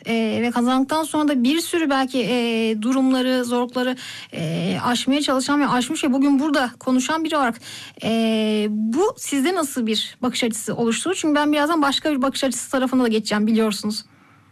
ve kazandıktan sonra da bir sürü belki durumları, zorlukları aşmaya çalışan ve aşmış ve bugün burada konuşan biri olarak bu sizde nasıl bir bakış açısı oluşturdu? Çünkü ben birazdan başka bir bakış açısı tarafına da geçeceğim, biliyorsunuz.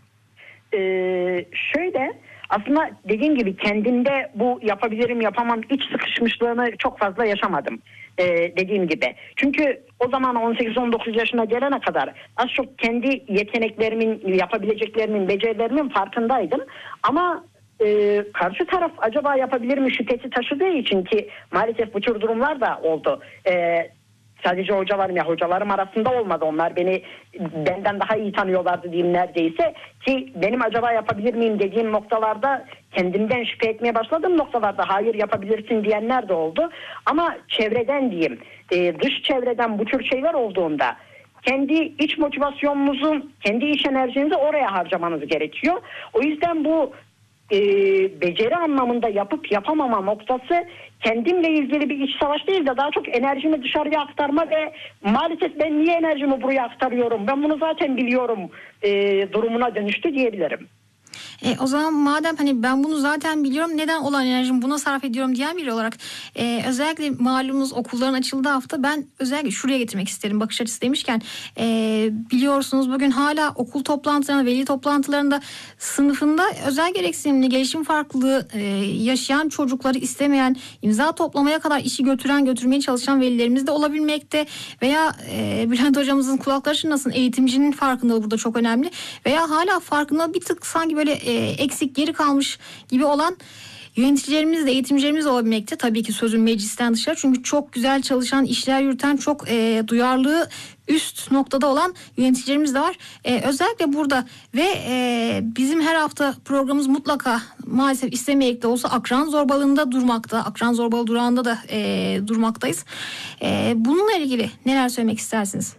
Şöyle, aslında dediğim gibi kendimde bu yapabilirim yapamam iç sıkışmışlığını çok fazla yaşamadım. Dediğim gibi. Çünkü o zaman 18-19 yaşına gelene kadar az çok kendi yeteneklerimin, yapabileceklerimin, becerilerimin farkındaydım. Ama karşı taraf acaba yapabilir mi şüphesi taşıdığı için, ki maalesef bu tür durumlar da oldu. Sadece hocalarım arasında olmadı. Onlar benden daha iyi tanıyorlardı diyeyim neredeyse. Ki benim acaba yapabilir miyim dediğim noktalarda, kendimden şüphe etmeye başladığım noktalarda hayır yapabilirsin diyenler de oldu. Ama çevreden diyeyim, dış çevreden bu tür şeyler olduğunda kendi iç motivasyonunuzu, kendi iç enerjinizi oraya harcamanız gerekiyor. O yüzden bu beceri anlamında yapıp yapamama noktası kendimle ilgili bir iç savaş değil de daha çok enerjimi dışarıya aktarma ve maalesef ben niye enerjimi buraya aktarıyorum, ben bunu zaten biliyorum durumuna dönüştü diyebilirim. O zaman madem hani ben bunu zaten biliyorum, neden olan enerjimi buna sarf ediyorum diyen biri olarak özellikle malumunuz okulların açıldığı hafta, ben özellikle şuraya getirmek isterim bakış açısı demişken, biliyorsunuz bugün hala okul toplantılarında, veli toplantılarında sınıfında özel gereksinimli, gelişim farklılığı yaşayan çocukları istemeyen, imza toplamaya kadar işi götürmeye çalışan velilerimiz de olabilmekte veya Bülent hocamızın kulakları çınlasın, eğitimcinin farkındalığı burada çok önemli veya hala farkında bir tık sanki böyle eksik, geri kalmış gibi olan yöneticilerimiz de, eğitimcilerimiz de olabilmekte. Tabii ki sözün meclisten dışarı, çünkü çok güzel çalışan, işler yürüten, çok duyarlılığı üst noktada olan yöneticilerimiz de var. Özellikle burada ve bizim her hafta programımız mutlaka, maalesef istemeyerek de olsa, akran zorbalığında durmakta. Akran zorbalığı durağında da durmaktayız. Bununla ilgili neler söylemek istersiniz?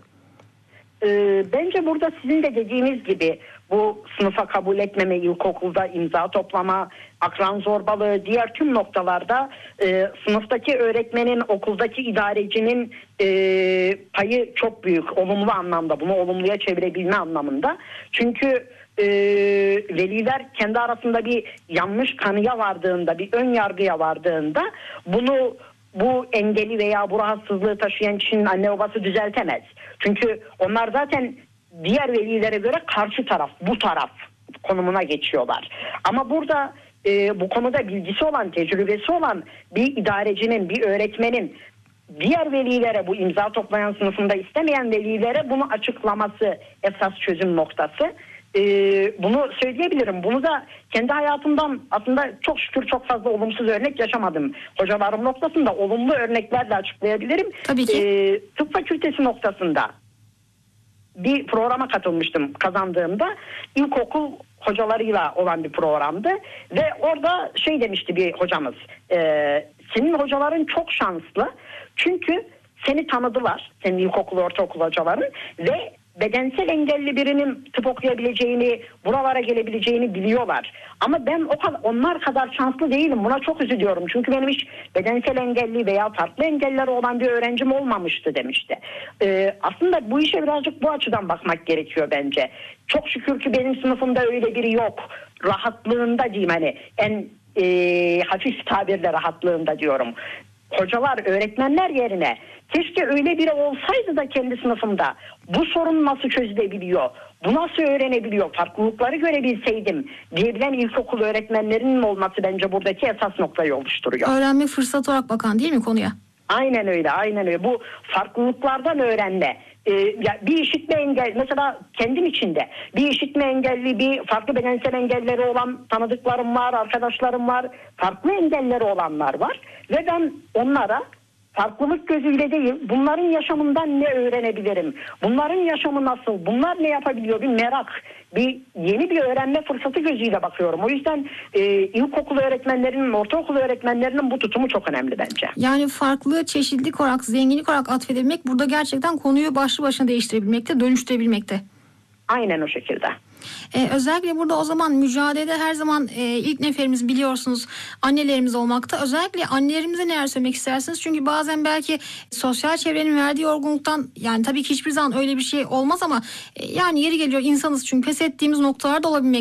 Bence burada sizin de dediğiniz gibi bu sınıfa kabul etmeme, ilkokulda imza toplama, akran zorbalığı, diğer tüm noktalarda sınıftaki öğretmenin, okuldaki idarecinin payı çok büyük. Olumlu anlamda, bunu olumluya çevirebilme anlamında. Çünkü veliler kendi arasında bir yanlış kanıya vardığında, bir ön yargıya vardığında bu engeli veya bu rahatsızlığı taşıyan kişinin anne babası düzeltemez. Çünkü onlar zaten diğer velilere göre karşı taraf, bu taraf konumuna geçiyorlar. Ama burada bu konuda bilgisi olan, tecrübesi olan bir idarecinin, bir öğretmenin diğer velilere, bu imza toplayan sınıfında istemeyen velilere bunu açıklaması esas çözüm noktası. Bunu söyleyebilirim. Bunu da kendi hayatımdan aslında çok şükür çok fazla olumsuz örnek yaşamadım. Hocalarım noktasında olumlu örneklerle açıklayabilirim. Tabii ki. Tıp fakültesi noktasında bir programa katılmıştım kazandığımda. İlkokul hocalarıyla olan bir programdı ve orada demişti bir hocamız, senin hocaların çok şanslı çünkü seni tanıdılar, senin ilkokul, ortaokul hocaların, ve bedensel engelli birinin tıp okuyabileceğini, buralara gelebileceğini biliyorlar. Ama ben onlar kadar şanslı değilim. Buna çok üzülüyorum. Çünkü benim hiç bedensel engelli veya farklı engelleri olan bir öğrencim olmamıştı demişti. Aslında bu işe birazcık bu açıdan bakmak gerekiyor bence. Çok şükür ki benim sınıfımda öyle biri yok. Rahatlığında diyeyim, hani en hafif tabirle rahatlığında diyorum. Hocalar, öğretmenler yerine keşke öyle biri olsaydı da kendi sınıfımda bu sorun nasıl çözülebiliyor, bu nasıl öğrenebiliyor, farklılıkları görebilseydim diyebilen ilkokul öğretmenlerinin olması bence buradaki esas noktayı oluşturuyor. Öğrenme fırsatı olarak bakan değil mi konuya? Aynen öyle, aynen öyle. Bu farklılıklardan öğrenme. Bir işitme engelli, mesela kendim içinde bir işitme engelli, bir farklı bedensel engelleri olan tanıdıklarım var, arkadaşlarım var, farklı engelleri olanlar var ve ben onlara farklılık gözüyle değil, bunların yaşamından ne öğrenebilirim, bunların yaşamı nasıl, bunlar ne yapabiliyor, bir merak, yeni bir öğrenme fırsatı gözüyle bakıyorum. O yüzden ilkokul öğretmenlerinin, ortaokul öğretmenlerinin bu tutumu çok önemli bence. Yani farklı, çeşitlilik olarak, zenginlik olarak atfedebilmek burada gerçekten konuyu başlı başına değiştirebilmekte, dönüştürebilmekte. Aynen o şekilde. Özellikle burada o zaman mücadelede her zaman ilk neferimiz biliyorsunuz annelerimiz olmakta. Özellikle annelerimize neler söylemek istersiniz? Çünkü bazen belki sosyal çevrenin verdiği yorgunluktan, yani tabii ki hiçbir zaman öyle bir şey olmaz ama yani yeri geliyor, insanız çünkü, pes ettiğimiz noktalar da olabilmek.